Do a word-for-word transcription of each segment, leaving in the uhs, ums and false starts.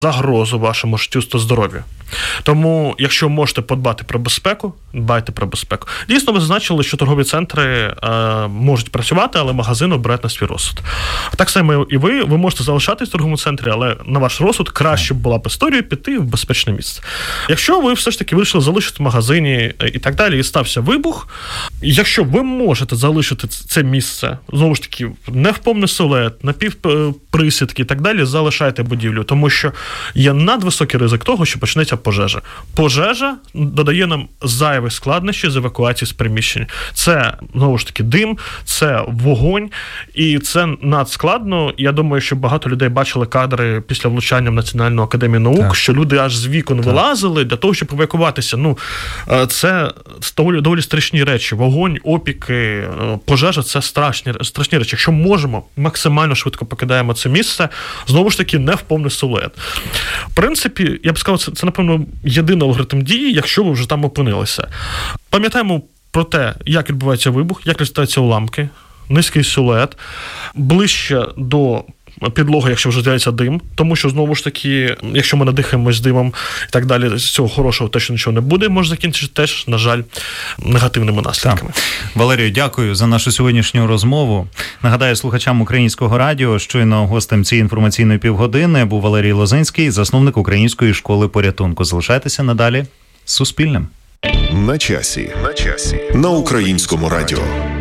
загрозу вашому життю та здоров'ю. Тому, якщо можете подбати про безпеку, дбайте про безпеку. Дійсно, ви зазначили, що торгові центри е, можуть працювати, але магазин обирають на свій розсуд. Так само і ви, ви можете залишатись в торговому центрі, але на ваш розсуд краще б була б історія піти в безпечне місце. Якщо ви все ж таки вирішили залишити в магазині і так далі, і стався вибух, якщо ви можете залишити це місце, знову ж таки, не в повний силует, напівприсідки і так далі, залишайте будівлю, тому що є надвисокий ризик того, що почнеться пожежа. Пожежа додає нам зайві складнощі з евакуації з приміщень. Це, знову ж таки, дим, це вогонь, і це надскладно. Я думаю, що багато людей бачили кадри після влучання в Національну академію наук, так. що люди аж з вікон так. вилазили для того, щоб евакуватися. Ну, це доволі, доволі страшні речі. Вогонь, опіки, пожежа – це страшні, страшні речі. Якщо можемо, максимально швидко покидаємо це місце, знову ж таки, не в повний силует. В принципі, я б сказав, це, це напевно, єдиний алгоритм дії, якщо ви вже там опинилися. Пам'ятаємо про те, як відбувається вибух, як розлітаються уламки, низький силует, ближче до підлоги, якщо вже з'являється дим, тому що, знову ж таки, якщо ми надихаємось димом і так далі, з цього хорошого точно нічого не буде, може закінчитися теж, на жаль, негативними наслідками. Так. Валерію, дякую за нашу сьогоднішню розмову. Нагадаю слухачам Українського радіо, щойно гостем цієї інформаційної півгодини був Валерій Лозинський, засновник Української школи порятунку. Залишайтеся надалі з Суспільним. На часі. На часі. На Українському радіо.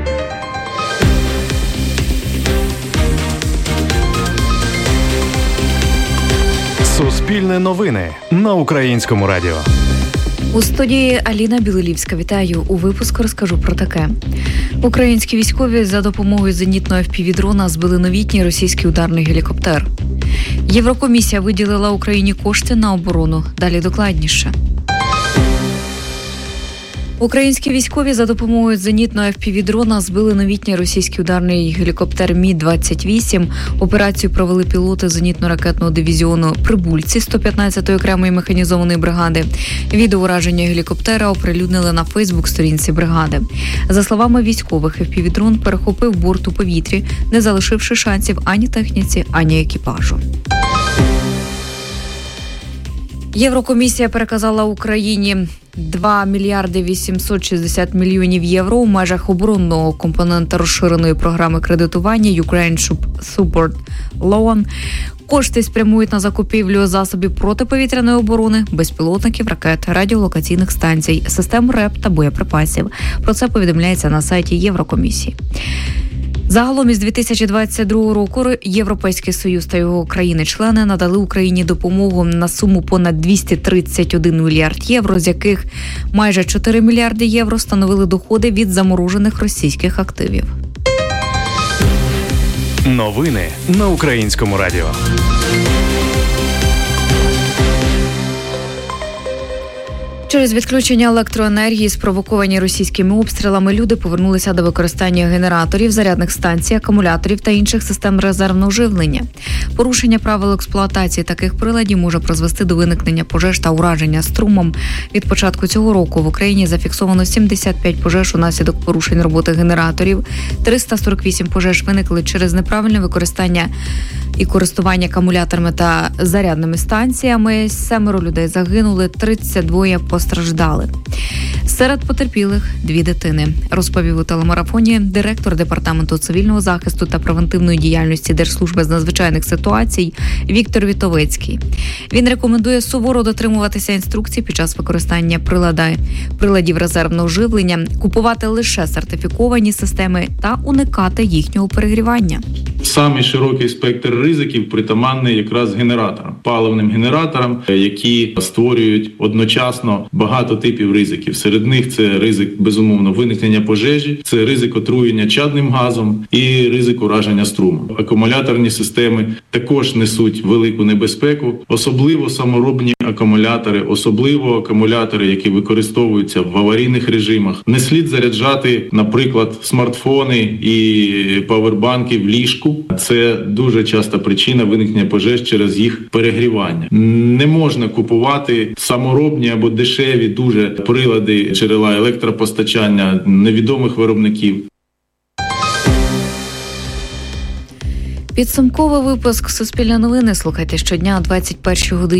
Суспільне новини на Українському радіо. У студії Аліна Білолівська. Вітаю. У випуску розкажу про таке. Українські військові за допомогою зенітного еф пі ві-дрона збили новітній російський ударний гелікоптер. Єврокомісія виділила Україні кошти на оборону. Далі докладніше. Українські військові за допомогою зенітного еф пі ві-дрона збили новітній російський ударний гелікоптер Мі двадцять вісім. Операцію провели пілоти зенітно-ракетного дивізіону «Прибульці» сто п'ятнадцятої окремої механізованої бригади. Відео ураження гелікоптера оприлюднили на Фейсбук-сторінці бригади. За словами військових, еф пі ві-дрон перехопив борт у повітрі, не залишивши шансів ані техніці, ані екіпажу. Єврокомісія переказала Україні два мільярди вісімсот шістдесят мільйонів євро у межах оборонного компонента розширеної програми кредитування Ukraine Support Loan. Кошти спрямують на закупівлю засобів протиповітряної оборони, безпілотників, ракет, радіолокаційних станцій, систем РЕП та боєприпасів. Про це повідомляється на сайті Єврокомісії. Загалом із дві тисячі двадцять другого року Європейський Союз та його країни-члени надали Україні допомогу на суму понад двісті тридцять один мільярд євро, з яких майже чотири мільярди євро становили доходи від заморожених російських активів. Новини на Українському радіо. Через відключення електроенергії, спровоковані російськими обстрілами, люди повернулися до використання генераторів, зарядних станцій, акумуляторів та інших систем резервного живлення. Порушення правил експлуатації таких приладів може призвести до виникнення пожеж та ураження струмом. Від початку цього року в Україні зафіксовано сімдесят п'ять пожеж унаслідок порушень роботи генераторів, триста сорок вісім пожеж виникли через неправильне використання і користування акумуляторами та зарядними станціями. Семеро людей загинули, тридцять два постраждали. Серед потерпілих дві дитини, розповів у телемарафоні директор Департаменту цивільного захисту та превентивної діяльності Держслужби з надзвичайних ситуацій Віктор Вітовецький. Він рекомендує суворо дотримуватися інструкцій під час використання прилада, приладів резервного живлення, купувати лише сертифіковані системи та уникати їхнього перегрівання. Самий широкий спектр ризиків притаманний якраз генераторам, паливним генераторам, які створюють одночасно багато типів ризиків. Серед них це ризик, безумовно, виникнення пожежі, це ризик отруєння чадним газом і ризик ураження струмом. Акумуляторні системи також несуть велику небезпеку, особливо саморобні акумулятори, особливо акумулятори, які використовуються в аварійних режимах. Не слід заряджати, наприклад, смартфони і павербанки в ліжку. Це дуже часта причина виникнення пожеж через їх перегрівання. Не можна купувати саморобні або дешеві дуже прилади джерела електропостачання невідомих виробників. Підсумковий випуск «Суспільне новини» слухайте щодня о двадцять першій годині.